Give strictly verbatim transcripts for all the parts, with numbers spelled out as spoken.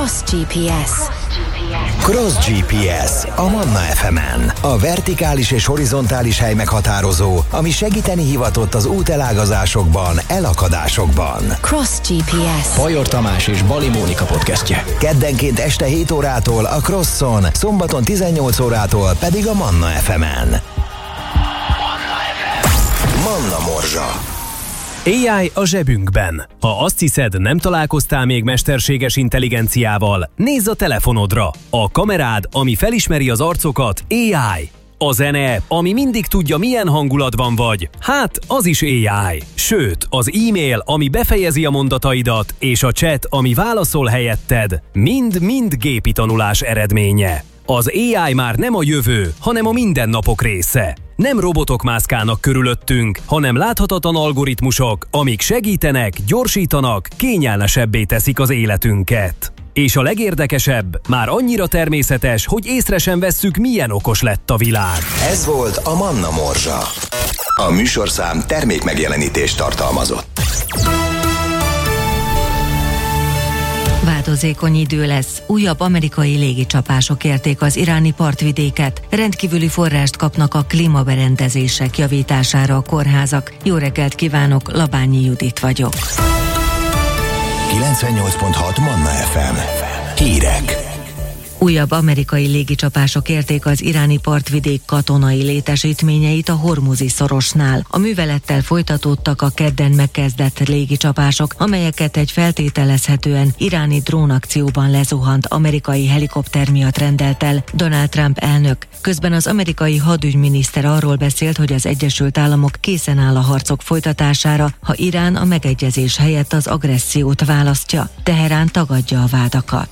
Cross gé pé es. Cross gé pé es a Manna ef emen. A vertikális és horizontális hely meghatározó, ami segíteni hivatott az útelágazásokban, elakadásokban. Cross gé pé es. Pajor Tamás és Bali Mónika podcastje. Keddenként este hét órától a Crosson, szombaton tizennyolc órától pedig a Manna ef emen. Manna Morzsa. á i a zsebünkben. Ha azt hiszed, nem találkoztál még mesterséges intelligenciával, nézz a telefonodra. A kamerád, ami felismeri az arcokat, á i. A zene, ami mindig tudja, milyen hangulatban vagy, hát az is á i. Sőt, az e-mail, ami befejezi a mondataidat, és a chat, ami válaszol helyetted, mind-mind gépi tanulás eredménye. Az á i már nem a jövő, hanem a mindennapok része. Nem robotok mászkálnak körülöttünk, hanem láthatatlan algoritmusok, amik segítenek, gyorsítanak, kényelmesebbé teszik az életünket. És a legérdekesebb, már annyira természetes, hogy észre sem vesszük, milyen okos lett a világ. Ez volt a Manna Morzsa. A műsorszám termékmegjelenítést tartalmazott. Változékony idő lesz. Újabb amerikai légicsapások érték az iráni partvidéket. Rendkívüli forrást kapnak a klímaberendezések javítására a kórházak. Jó reggelt kívánok, Labányi Judit vagyok. kilencvennyolc pont hat Manna ef em. Hírek. Újabb amerikai légicsapások érték az iráni partvidék katonai létesítményeit a Hormuzi szorosnál. A művelettel folytatódtak a kedden megkezdett légicsapások, amelyeket egy feltételezhetően iráni drónakcióban lezuhant amerikai helikopter miatt rendelt el Donald Trump elnök. Közben az amerikai hadügyminiszter arról beszélt, hogy az Egyesült Államok készen áll a harcok folytatására, ha Irán a megegyezés helyett az agressziót választja. Teherán tagadja a vádakat.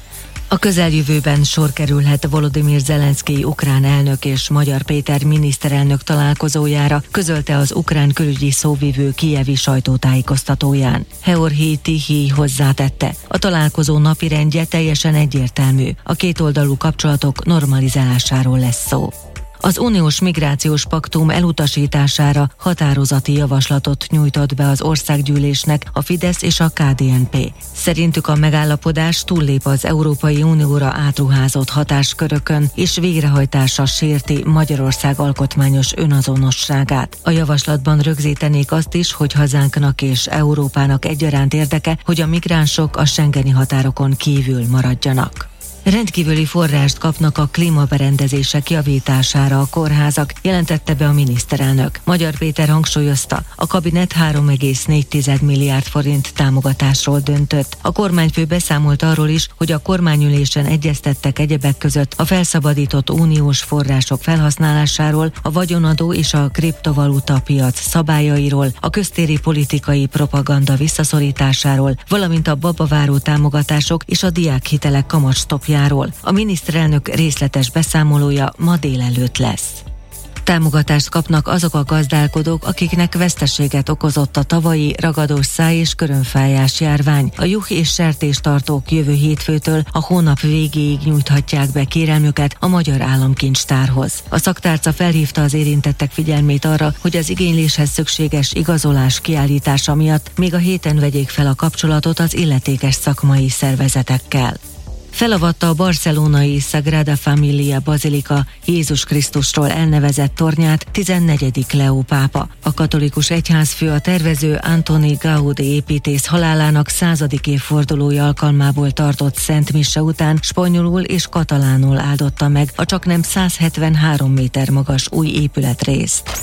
A közeljövőben sor kerülhet Volodymyr Zelenszkij ukrán elnök és Magyar Péter miniszterelnök találkozójára, közölte az ukrán külügyi szóvivő kijevi sajtótájékoztatóján. Georgij Tihij hozzátette, a találkozó napirendje teljesen egyértelmű, a kétoldalú kapcsolatok normalizálásáról lesz szó. Az uniós migrációs paktum elutasítására határozati javaslatot nyújtott be az országgyűlésnek a Fidesz és a ká dé en pé. Szerintük a megállapodás túllép az Európai Unióra átruházott hatáskörökön, és végrehajtása sérti Magyarország alkotmányos önazonosságát. A javaslatban rögzítenék azt is, hogy hazánknak és Európának egyaránt érdeke, hogy a migránsok a schengeni határokon kívül maradjanak. Rendkívüli forrást kapnak a klímaberendezések javítására a kórházak, jelentette be a miniszterelnök. Magyar Péter hangsúlyozta, a kabinet három egész négy milliárd forint támogatásról döntött. A kormányfő beszámolt arról is, hogy a kormányülésen egyeztettek egyebek között a felszabadított uniós források felhasználásáról, a vagyonadó és a kriptovaluta piac szabályairól, a köztéri politikai propaganda visszaszorításáról, valamint a babaváró támogatások és a diákhitelek kamatstopjáról. A miniszterelnök részletes beszámolója ma délelőtt lesz. Támogatást kapnak azok a gazdálkodók, akiknek veszteséget okozott a tavalyi ragadós száj és körömfájás járvány. A juh és sertéstartók jövő hétfőtől a hónap végéig nyújthatják be kérelmüket a Magyar Államkincstárhoz. A szaktárca felhívta az érintettek figyelmét arra, hogy az igényléshez szükséges igazolás kiállítása miatt még a héten vegyék fel a kapcsolatot az illetékes szakmai szervezetekkel. Felavatta a barcelonai Sagrada Familia Bazilika Jézus Krisztusról elnevezett tornyát tizennegyedik Leó pápa. A katolikus egyházfő a tervező Antoni Gaudí építész halálának századik évfordulója alkalmából tartott szent mise után spanyolul és katalánul áldotta meg a csaknem száz hetvenhárom méter magas új épületrészt.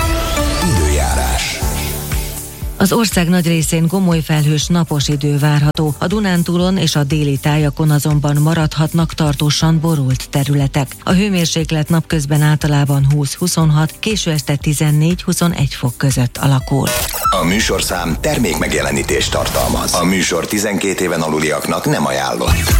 Időjárás. Az ország nagy részén gomoly felhős napos idő várható, a Dunántúlon és a déli tájakon azonban maradhatnak tartósan borult területek. A hőmérséklet napközben általában húsz-huszonhat, késő este tizennégy-huszonegy fok között alakul. A műsorszám termékmegjelenítést tartalmaz. A műsor tizenkét éven aluliaknak nem ajánlott.